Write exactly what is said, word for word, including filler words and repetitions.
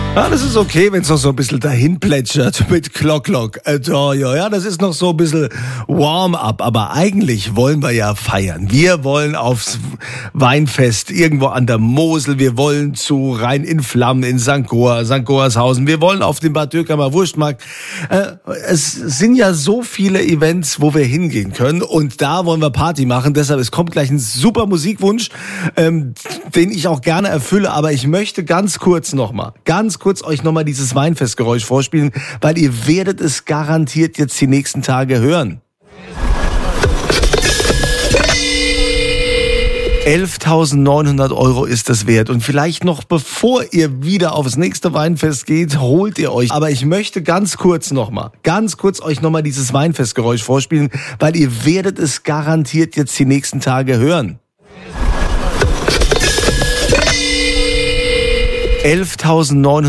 Ja, das ist okay, wenn es noch so ein bisschen dahin plätschert mit Glock Glock. Äh, ja, ja, das ist noch so ein bisschen Warm-up. Aber eigentlich wollen wir ja feiern. Wir wollen aufs Weinfest irgendwo an der Mosel. Wir wollen zu Rhein in Flammen in Sankt Goar, Sankt Goarshausen. Wir wollen auf den Bad Dürkheim Wurstmarkt. Äh, es sind ja so viele Events, wo wir hingehen können. Und da wollen wir Party machen. Deshalb, es kommt gleich ein super Musikwunsch, ähm, den ich auch gerne erfülle. Aber ich möchte ganz kurz nochmal, ganz kurz euch nochmal dieses Weinfestgeräusch vorspielen, weil ihr werdet es garantiert jetzt die nächsten Tage hören. elftausendneunhundert Euro ist das wert. Und vielleicht noch bevor ihr wieder aufs nächste Weinfest geht, holt ihr euch. Aber ich möchte ganz kurz nochmal, ganz kurz euch nochmal dieses Weinfestgeräusch vorspielen, weil ihr werdet es garantiert jetzt die nächsten Tage hören. elftausendneunhundert